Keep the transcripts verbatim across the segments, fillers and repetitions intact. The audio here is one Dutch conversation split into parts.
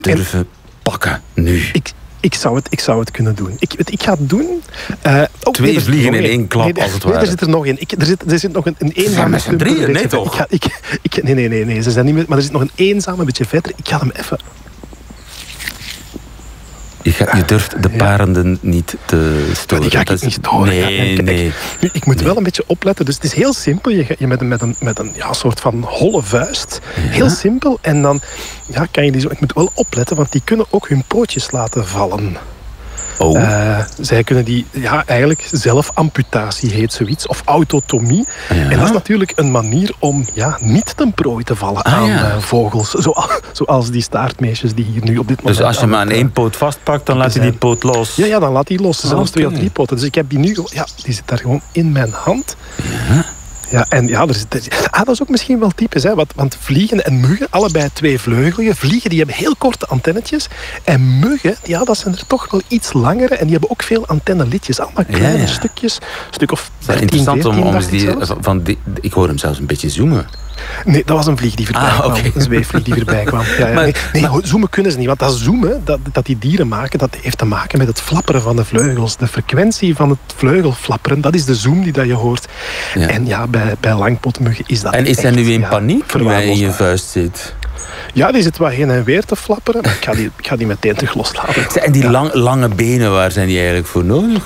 durven pakken nu? Ik, ik, zou het, ik zou het kunnen doen. Ik, ik ga het doen. Uh, oh, Twee nee, vliegen in één klap, nee, als het nee, ware. er zit er nog één. Ik, er, zit, er zit nog een, een eenzame... met z'n drieën, nee toch? Ik ga, ik, ik, nee, nee, nee, nee, ze zijn niet meer... Maar er zit nog een eenzame, beetje verder. Ik ga hem even... Je, gaat, je durft de parenden ja. niet te storen. Die ga ik dat is, niet storen. Nee, ja, nee. Nu, ik moet nee. wel een beetje opletten. Dus het is heel simpel. Je, je met een, met een, met een ja, soort van holle vuist. Ja. Heel simpel. En dan ja, kan je die zo... Ik moet wel opletten, want die kunnen ook hun pootjes laten vallen. Oh. Uh, zij kunnen die, ja, eigenlijk zelfamputatie heet zoiets, of autotomie. Ja. En dat is natuurlijk een manier om ja, niet ten prooi te vallen ah, aan ja. uh, vogels. Zoals, zoals die staartmeisjes die hier nu op dit moment... Dus als je hem aan één poot vastpakt, dan laat je die poot los? Ja, ja, dan laat hij los. Zelfs okay. twee of drie poten. Dus ik heb die nu... Ja, die zit daar gewoon in mijn hand. Ja. Ja, en ja, er is, er is, ah, dat is ook misschien wel typisch, hè, want, want vliegen en muggen, allebei twee vleugelen. Vliegen, die hebben heel korte antennetjes. En muggen, ja, dat zijn er toch wel iets langere. En die hebben ook veel antennelitjes. Allemaal kleine ja, ja. stukjes. Een stuk of dertien, interessant veertien, om, om die, zelfs. van die... Ik hoor hem zelfs een beetje zoomen. Nee, dat was een vlieg die voorbij ah, kwam. Okay. Een zweefvlieg die voorbij kwam. Ja, ja. Maar, nee, nee maar, zoomen kunnen ze niet. Want dat zoomen, dat, dat die dieren maken, dat heeft te maken met het flapperen van de vleugels. De frequentie van het vleugelflapperen, dat is de zoom die dat je hoort. Ja. En ja, bij, bij langpotmuggen is dat En is hij nu in ja, paniek toen hij in je vuist zit? Ja, die zit wel heen en weer te flapperen. Ik ga die, ik ga die meteen terug loslaten. En die ja. lang, lange benen, waar zijn die eigenlijk voor nodig?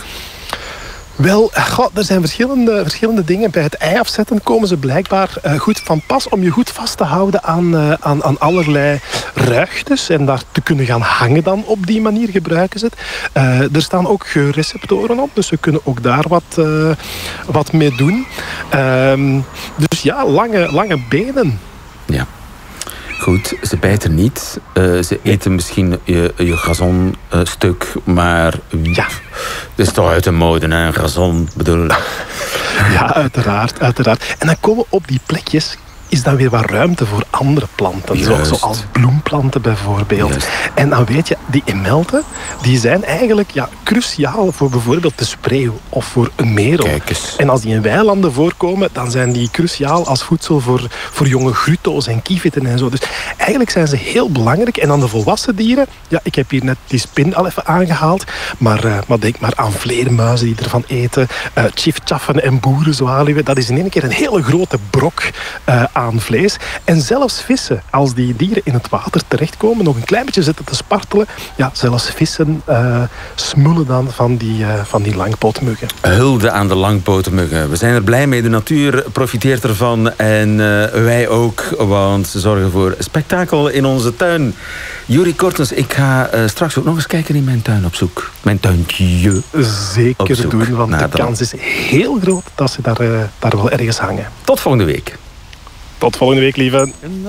Wel, god, er zijn verschillende, verschillende dingen. Bij het ei afzetten komen ze blijkbaar uh, goed van pas om je goed vast te houden aan, uh, aan, aan allerlei ruigtes. En daar te kunnen gaan hangen dan op die manier gebruiken ze het. Uh, er staan ook geurreceptoren op, dus we kunnen ook daar wat, uh, wat mee doen. Uh, dus ja, lange, lange benen. Ja. Goed, ze bijten niet. Uh, ze eten misschien je, je gazonstuk, uh, maar... Ja. Het is toch uit de mode, hè? Een gazon, bedoel... Ja, uiteraard, uiteraard. En dan komen we op die plekjes... is dan weer wat ruimte voor andere planten. Zo, zoals bloemplanten bijvoorbeeld. Juist. En dan weet je, die emelten, die zijn eigenlijk ja, cruciaal voor bijvoorbeeld de spreeuw of voor een merel. En als die in weilanden voorkomen, dan zijn die cruciaal als voedsel voor, voor jonge grutto's en kieviten en zo. Dus eigenlijk zijn ze heel belangrijk. En dan de volwassen dieren, ja, ik heb hier net die spin al even aangehaald, maar, uh, maar denk maar aan vleermuizen die ervan eten, uh, tjifchaffen en boerenzwaluwen. Dat is in één keer een hele grote brok uh, aan vlees. En zelfs vissen, als die dieren in het water terechtkomen, nog een klein beetje zitten te spartelen, ja, zelfs vissen uh, smullen dan van die, uh, van die langpootmuggen. Hulde aan de langpootmuggen. We zijn er blij mee, de natuur profiteert ervan en uh, wij ook, want ze zorgen voor spektakel in onze tuin. Juri Kortens, ik ga uh, straks ook nog eens kijken in mijn tuin op zoek. Mijn tuintje. Zeker doen, want de kans is heel groot dat ze daar, uh, daar wel ergens hangen. Tot volgende week. Tot volgende week, lieve.